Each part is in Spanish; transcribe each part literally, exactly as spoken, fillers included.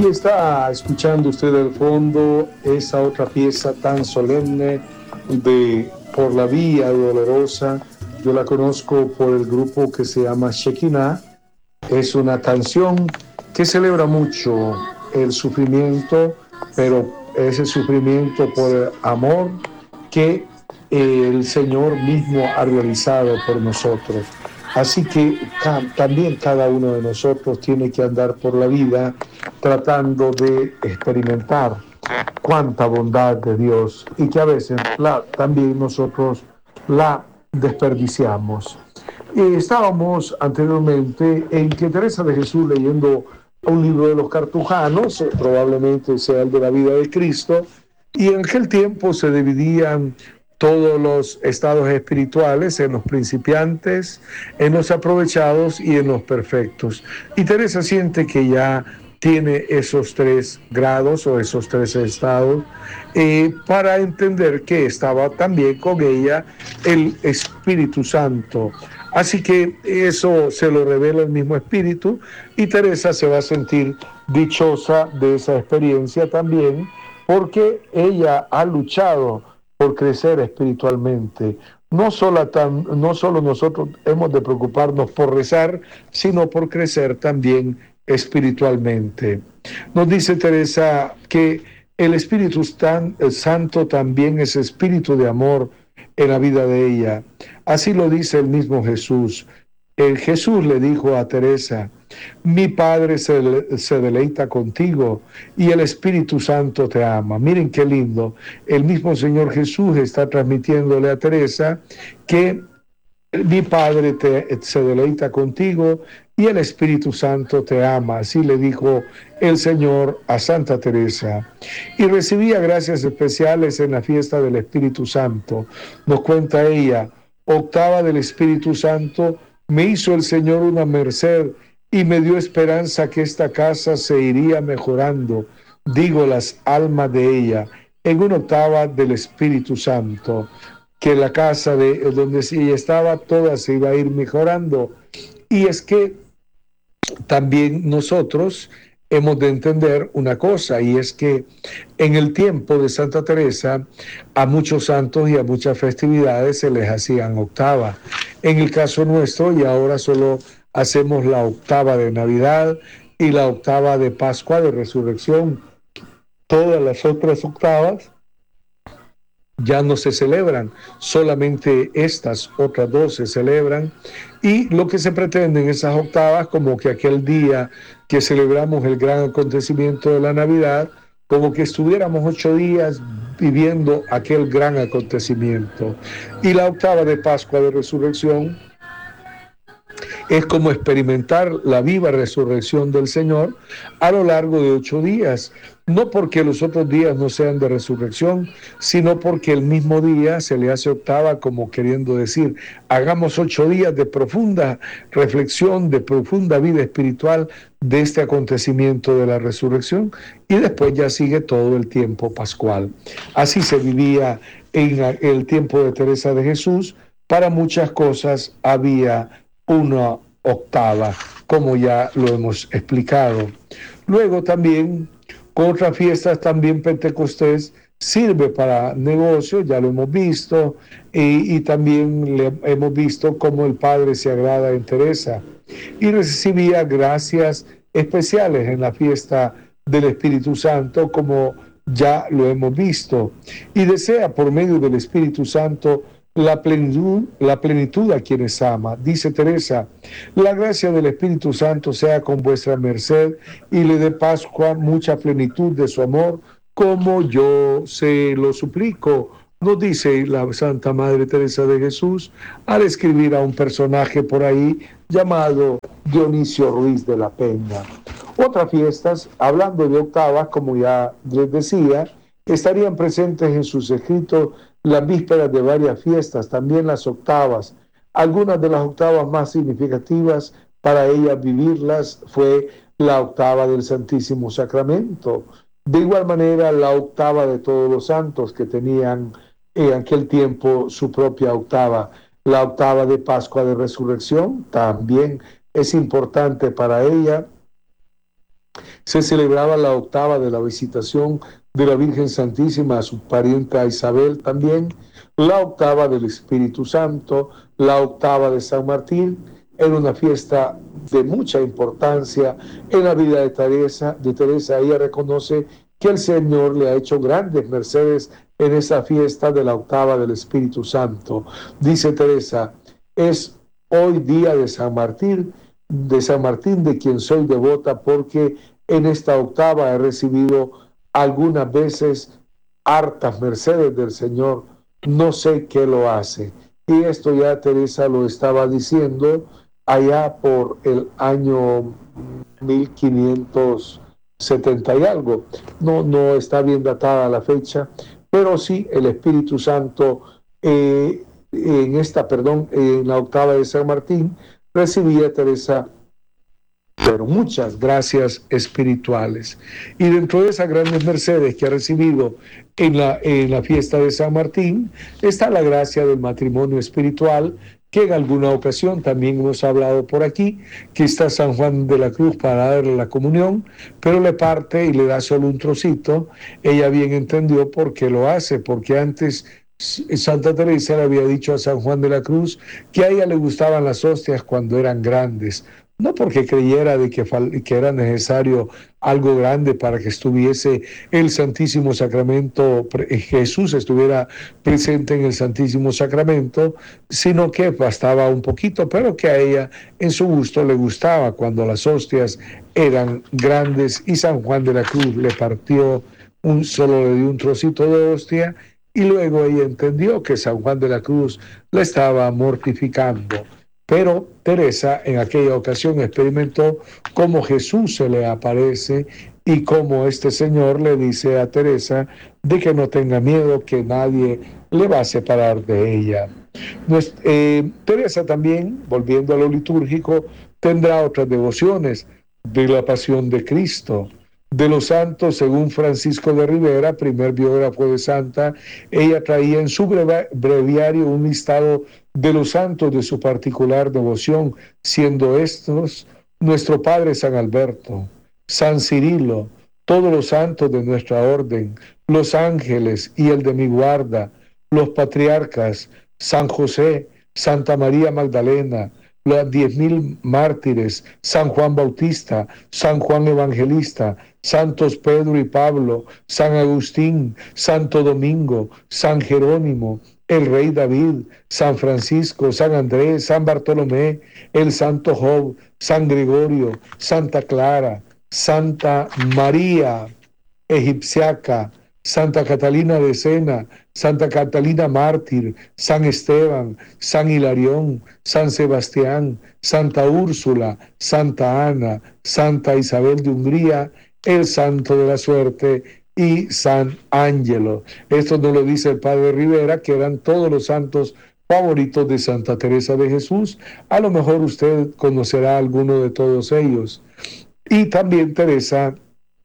Y está escuchando usted al fondo esa otra pieza tan solemne de Por la Vía Dolorosa. Yo la conozco por el grupo que se llama Shekinah. Es una canción que celebra mucho el sufrimiento, pero ese sufrimiento por el amor que el Señor mismo ha realizado por nosotros. Así que ca- también cada uno de nosotros tiene que andar por la vida tratando de experimentar cuánta bondad de Dios y que a veces la, también nosotros la desperdiciamos. Eh, estábamos anteriormente en que Teresa de Jesús leyendo un libro de los cartujanos, eh, probablemente sea el de la vida de Cristo, y en aquel tiempo se dividían todos los estados espirituales en los principiantes, en los aprovechados y en los perfectos. Y Teresa siente que ya tiene esos tres grados o esos tres estados eh, para entender que estaba también con ella el Espíritu Santo. Así que eso se lo revela el mismo Espíritu y Teresa se va a sentir dichosa de esa experiencia también porque ella ha luchado por crecer espiritualmente. No solo, tan, no solo nosotros hemos de preocuparnos por rezar, sino por crecer también espiritualmente. Nos dice Teresa que el Espíritu Santo también es espíritu de amor en la vida de ella. Así lo dice el mismo Jesús. El Jesús le dijo a Teresa: mi Padre se, se deleita contigo y el Espíritu Santo te ama. Miren qué lindo. El mismo Señor Jesús está transmitiéndole a Teresa que mi Padre te, se deleita contigo y el Espíritu Santo te ama. Así le dijo el Señor a Santa Teresa. Y recibía gracias especiales en la fiesta del Espíritu Santo. Nos cuenta ella: octava del Espíritu Santo, me hizo el Señor una merced y me dio esperanza que esta casa se iría mejorando, digo las almas de ella, en una octava del Espíritu Santo, que la casa de donde ella estaba toda se iba a ir mejorando. Y es que también nosotros hemos de entender una cosa, y es que en el tiempo de Santa Teresa a muchos santos y a muchas festividades se les hacían octavas. En el caso nuestro, y ahora solo hacemos la octava de Navidad y la octava de Pascua, de Resurrección. Todas las otras octavas ya no se celebran, solamente estas otras dos se celebran, y lo que se pretende en esas octavas, como que aquel día que celebramos el gran acontecimiento de la Navidad, como que estuviéramos ocho días viviendo aquel gran acontecimiento. Y la octava de Pascua de Resurrección es como experimentar la viva resurrección del Señor a lo largo de ocho días. No porque los otros días no sean de resurrección, sino porque el mismo día se le hace octava, como queriendo decir, hagamos ocho días de profunda reflexión, de profunda vida espiritual de este acontecimiento de la resurrección, y después ya sigue todo el tiempo pascual. Así se vivía en el tiempo de Teresa de Jesús. Para muchas cosas había una octava, como ya lo hemos explicado. Luego también, con otras fiestas, también Pentecostés sirve para negocios, ya lo hemos visto, y, y también le, hemos visto cómo el Padre se agrada en Teresa y recibía gracias especiales en la fiesta del Espíritu Santo, como ya lo hemos visto, y desea por medio del Espíritu Santo la plenitud, la plenitud a quienes ama. Dice Teresa: la gracia del Espíritu Santo sea con vuestra merced y le dé Pascua mucha plenitud de su amor, como yo se lo suplico. Nos dice la Santa Madre Teresa de Jesús al escribir a un personaje por ahí llamado Dionisio Ruiz de la Peña. Otras fiestas, hablando de octavas, como ya les decía, estarían presentes en sus escritos las vísperas de varias fiestas, también las octavas. Algunas de las octavas más significativas para ella vivirlas fue la octava del Santísimo Sacramento. De igual manera, la octava de todos los santos, que tenían en aquel tiempo su propia octava. La octava de Pascua de Resurrección también es importante para ella. se celebraba la octava de la visitación de la Virgen Santísima a su parienta Isabel también, la octava del Espíritu Santo, la octava de San Martín. Era una fiesta de mucha importancia en la vida de Teresa. De Teresa, ella reconoce que el Señor le ha hecho grandes mercedes en esa fiesta de la octava del Espíritu Santo. Dice Teresa, es hoy día de San Martín, de San Martín, de quien soy devota, porque en esta octava he recibido algunas veces hartas mercedes del Señor. No sé qué lo hace. Y esto ya Teresa lo estaba diciendo allá por el año mil quinientos setenta y algo. No, no está bien datada la fecha, pero sí el Espíritu Santo eh, en esta, perdón, en la octava de San Martín recibía Teresa, pero muchas gracias espirituales. Y dentro de esas grandes mercedes que ha recibido en la, en la fiesta de San Martín está la gracia del matrimonio espiritual, que en alguna ocasión también hemos hablado por aquí, que está San Juan de la Cruz para darle la comunión, pero le parte y le da solo un trocito. Ella bien entendió por qué lo hace, porque antes Santa Teresa le había dicho a San Juan de la Cruz que a ella le gustaban las hostias cuando eran grandes, no porque creyera de que, que era necesario algo grande para que estuviese el Santísimo Sacramento, Jesús estuviera presente en el Santísimo Sacramento, sino que bastaba un poquito, pero que a ella en su gusto le gustaba cuando las hostias eran grandes, y San Juan de la Cruz le partió un solo, le dio un trocito de hostia, y luego ella entendió que San Juan de la Cruz la estaba mortificando. Pero Teresa en aquella ocasión experimentó cómo Jesús se le aparece y cómo este Señor le dice a Teresa de que no tenga miedo, que nadie le va a separar de ella. Pues, eh, Teresa también, volviendo a lo litúrgico, tendrá otras devociones de la Pasión de Cristo, de los santos. Según Francisco de Rivera, primer biógrafo de Santa, ella traía en su breviario un listado de los santos de su particular devoción, siendo estos nuestro Padre San Alberto, San Cirilo, todos los santos de nuestra orden, los ángeles y el de mi guarda, los patriarcas, San José, Santa María Magdalena, los diez mil mártires, San Juan Bautista, San Juan Evangelista, Santos Pedro y Pablo, San Agustín, Santo Domingo, San Jerónimo, el Rey David, San Francisco, San Andrés, San Bartolomé, el Santo Job, San Gregorio, Santa Clara, Santa María Egipciaca, Santa Catalina de Sena, Santa Catalina Mártir, San Esteban, San Hilarión, San Sebastián, Santa Úrsula, Santa Ana, Santa Isabel de Hungría, el Santo de la Suerte y San Ángelo. Esto nos lo dice el Padre Rivera, que eran todos los santos favoritos de Santa Teresa de Jesús. A lo mejor usted conocerá alguno de todos ellos. Y también Teresa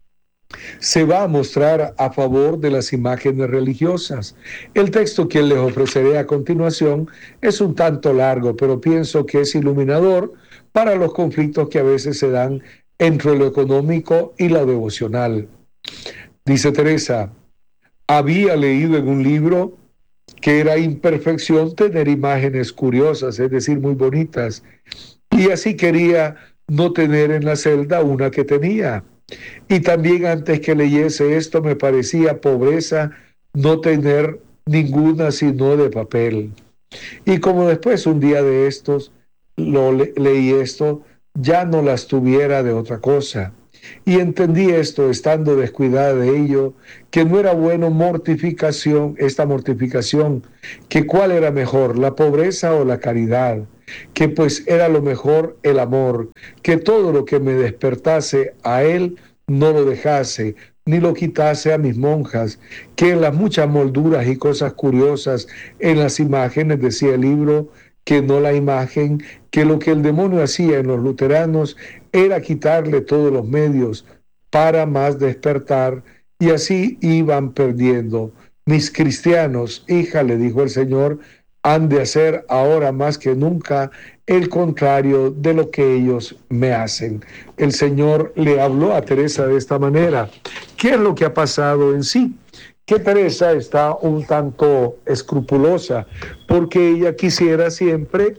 se va a mostrar a favor de las imágenes religiosas. El texto que les ofreceré a continuación es un tanto largo, pero pienso que es iluminador para los conflictos que a veces se dan entre lo económico y lo devocional. Dice Teresa, había leído en un libro que era imperfección tener imágenes curiosas, es decir, muy bonitas, y así quería no tener en la celda una que tenía. Y también antes que leyese esto me parecía pobreza no tener ninguna sino de papel. Y como después un día de estos lo le leí esto, ya no las tuviera de otra cosa. Y entendí esto, estando descuidada de ello, que no era bueno mortificación, esta mortificación, que cuál era mejor, la pobreza o la caridad, que pues era lo mejor el amor, que todo lo que me despertase a él no lo dejase, ni lo quitase a mis monjas, que en las muchas molduras y cosas curiosas en las imágenes, decía el libro, que no la imagen, que lo que el demonio hacía en los luteranos era quitarle todos los medios para más despertar, y así iban perdiendo. Mis cristianos, hija, le dijo el Señor han de hacer ahora más que nunca el contrario de lo que ellos me hacen. El Señor le habló a Teresa de esta manera. ¿Qué es lo que ha pasado en sí? Que Teresa está un tanto escrupulosa porque ella quisiera siempre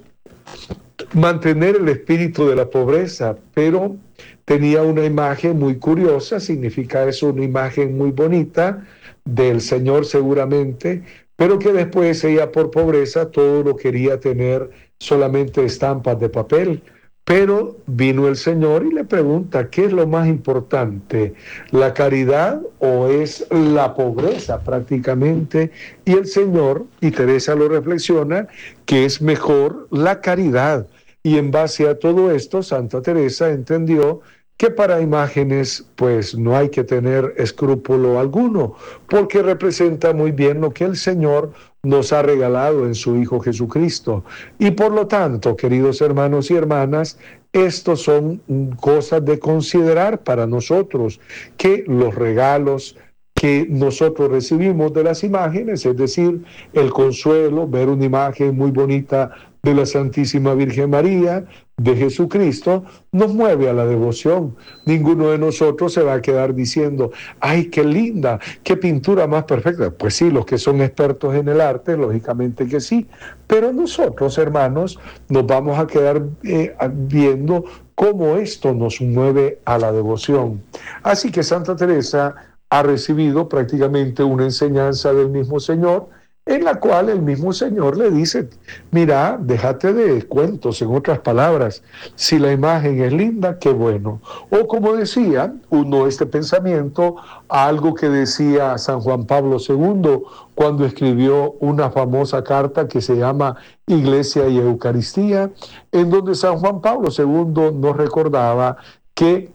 mantener el espíritu de la pobreza, pero tenía una imagen muy curiosa, significa eso, una imagen muy bonita del Señor seguramente, pero que después ella por pobreza todo lo quería tener solamente estampas de papel. Pero vino el Señor y le pregunta, ¿qué es lo más importante? ¿La caridad o es la pobreza prácticamente? Y el Señor, y Teresa lo reflexiona, que es mejor la caridad. Y en base a todo esto, Santa Teresa entendió que para imágenes pues no hay que tener escrúpulo alguno, porque representa muy bien lo que el Señor nos ha regalado en su Hijo Jesucristo. Y por lo tanto, queridos hermanos y hermanas, estos son cosas de considerar para nosotros, que los regalos que nosotros recibimos de las imágenes, es decir, el consuelo, ver una imagen muy bonita de la Santísima Virgen María, de Jesucristo, nos mueve a la devoción. Ninguno de nosotros se va a quedar diciendo, ¡ay, qué linda! ¡Qué pintura más perfecta! Pues sí, los que son expertos en el arte, lógicamente que sí, pero nosotros, hermanos, nos vamos a quedar eh, viendo cómo esto nos mueve a la devoción. Así que Santa Teresa ha recibido prácticamente una enseñanza del mismo Señor, en la cual el mismo Señor le dice, mira, déjate de cuentos, en otras palabras, si la imagen es linda, qué bueno. O como decía, uno este pensamiento a algo que decía San Juan Pablo segundo cuando escribió una famosa carta que se llama Iglesia y Eucaristía, en donde San Juan Pablo segundo nos recordaba que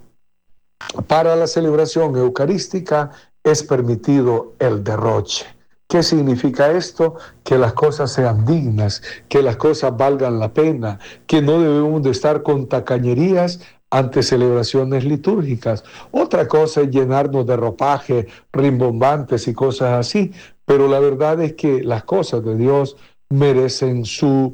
para la celebración eucarística es permitido el derroche. ¿Qué significa esto? Que las cosas sean dignas, que las cosas valgan la pena, que no debemos de estar con tacañerías ante celebraciones litúrgicas. Otra cosa es llenarnos de ropaje, rimbombantes y cosas así, pero la verdad es que las cosas de Dios merecen su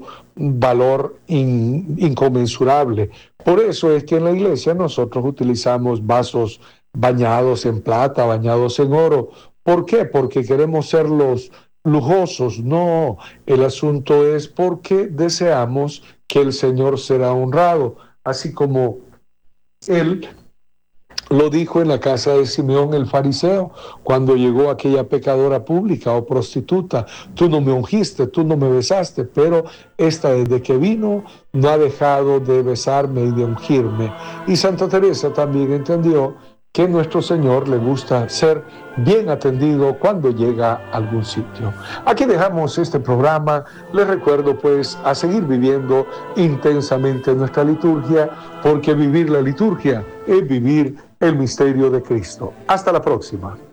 valor in, inconmensurable. Por eso es que en la iglesia nosotros utilizamos vasos bañados en plata, bañados en oro. ¿Por qué? Porque queremos ser los lujosos. No, el asunto es porque deseamos que el Señor será honrado, así como Él lo dijo en la casa de Simeón el fariseo, cuando llegó aquella pecadora pública o prostituta, tú no me ungiste, tú no me besaste, pero esta desde que vino no ha dejado de besarme y de ungirme. Y Santa Teresa también entendió que a nuestro Señor le gusta ser bien atendido cuando llega a algún sitio. Aquí dejamos este programa. Les recuerdo pues a seguir viviendo intensamente nuestra liturgia, porque vivir la liturgia es vivir el misterio de Cristo. Hasta la próxima.